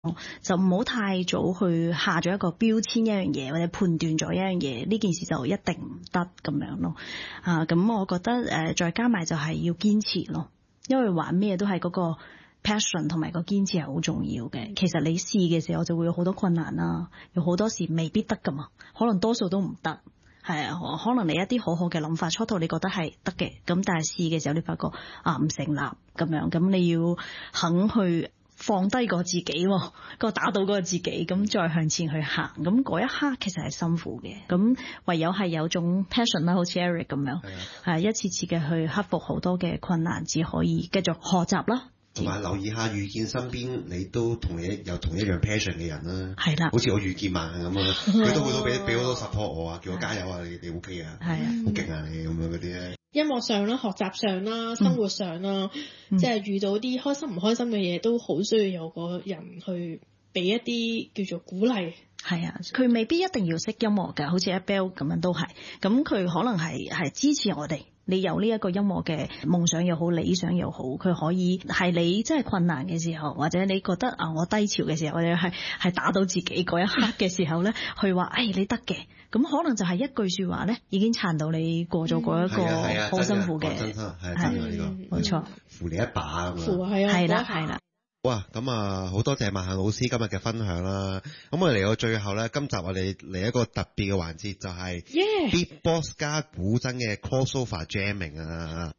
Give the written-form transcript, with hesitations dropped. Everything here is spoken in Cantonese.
就唔好太早去下咗一個標籤一樣嘢，或者判斷咗一樣嘢，呢件事就一定唔得咁樣咯。咁我覺得再加埋就係要堅持咯，因為玩咩都係嗰個 passion 同埋個堅持係好重要嘅。其實你試嘅時候就會有好多困難啦，有好多時未必得噶嘛，可能多數都唔得。係啊，可能你一啲好好嘅諗法，初頭你覺得係得嘅，咁但係試嘅時候你發覺唔成立咁樣，咁你要肯去放低個自己，個打倒嗰個自己，咁再向前去行，咁嗰一刻其實係辛苦嘅，咁唯有係有種 passion 啦，好似 Eric 咁樣，係一次次嘅去克服好多嘅困難，只可以繼續學習啦。 同埋留意下遇見身邊你都同你有同一樣 passion 嘅人啦， 係啦， 好似我遇見萬咁啊，佢都好多俾好多 support 我啊，叫我加油啊，你 OK 啊，係啊，好勁啊你咁樣嗰啲咧。 音樂上啦、學習上啦、生活上啦，即係遇到啲開心唔開心嘅嘢，都好需要有個人去俾一啲叫做鼓勵。 係啊，佢未必一定要識音樂㗎，好似 Abel 咁樣都係，咁佢可能係支持我哋。你有呢一個音樂嘅夢想又好，理想又好，佢可以係你真係困難嘅時候，或者你覺得我低潮嘅時候，或者係打倒自己嗰一刻嘅時候咧，去話你得嘅，咁可能就係一句說話咧，已經撐到你過咗嗰一個好辛苦嘅， 係真嘅呢個， 冇錯， 扶你一把咁樣， 係啦係啦。 哇，咁好多謝萬幸老師今日嘅分享啦。咁我哋嚟到最後咧，今集我哋嚟一個特別嘅環節，就係 Beatbox 加古箏嘅 crossover jamming 啊。